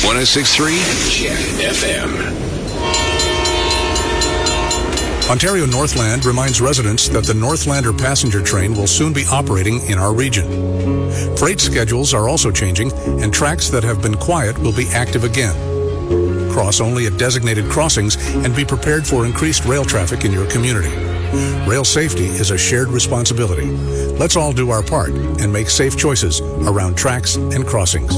106.3 Jet FM. Ontario Northland reminds residents that the Northlander passenger train will soon be operating in our region. Freight schedules are also changing, and tracks that have been quiet will be active again. Cross only at designated crossings and be prepared for increased rail traffic in your community. Rail safety is a shared responsibility. Let's all do our part and make safe choices around tracks and crossings.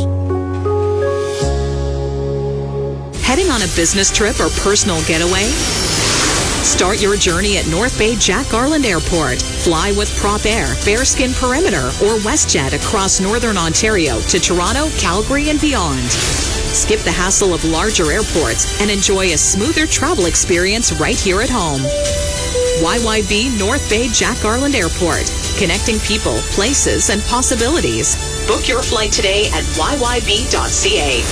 Heading on a business trip or personal getaway? Start your journey at North Bay Jack Garland Airport. Fly with Prop Air, Bearskin Perimeter, or WestJet across Northern Ontario to Toronto, Calgary, and beyond. Skip the hassle of larger airports and enjoy a smoother travel experience right here at home. YYB North Bay Jack Garland Airport. Connecting people, places, and possibilities. Book your flight today at yyb.ca.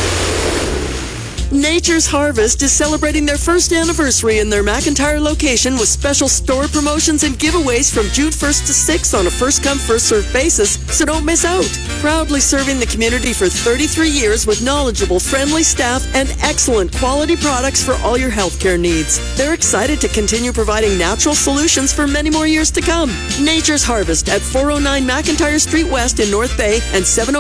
Nature's Harvest is celebrating their first anniversary in their McIntyre location with special store promotions and giveaways from June 1st to 6th on a first-come, first-served basis, so don't miss out. Proudly serving the community for 33 years with knowledgeable, friendly staff and excellent quality products for all your healthcare needs. They're excited to continue providing natural solutions for many more years to come. Nature's Harvest at 409 McIntyre Street West in North Bay and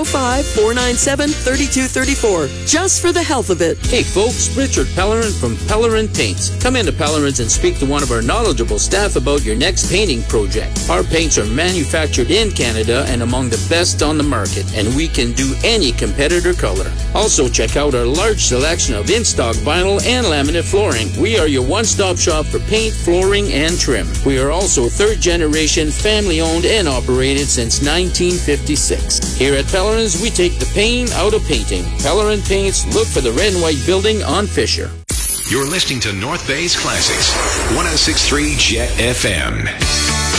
705-497-3234. Just for the health of it. Hey folks, Richard Pellerin from Pellerin Paints. Come into Pellerin's and speak to one of our knowledgeable staff about your next painting project. Our paints are manufactured in Canada and among the best on the market, and we can do any competitor color. Also check out our large selection of in-stock vinyl and laminate flooring. We are your one-stop shop for paint, flooring, and trim. We are also third generation, family owned and operated since 1956. Here at Pellerin's, we take the pain out of painting. Pellerin Paints, look for the red and white building on Fisher. You're listening to North Bay's Classics, 106.3 Jet FM.